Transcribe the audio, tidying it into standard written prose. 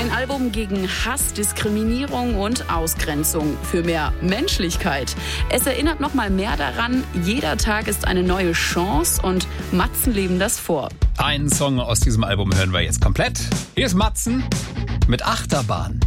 Ein Album gegen Hass, Diskriminierung und Ausgrenzung. Für mehr Menschlichkeit. Es erinnert noch mal mehr daran, jeder Tag ist eine neue Chance und Matzen leben das vor. Einen Song aus diesem Album hören wir jetzt komplett. Hier ist Matzen mit Achterbahn.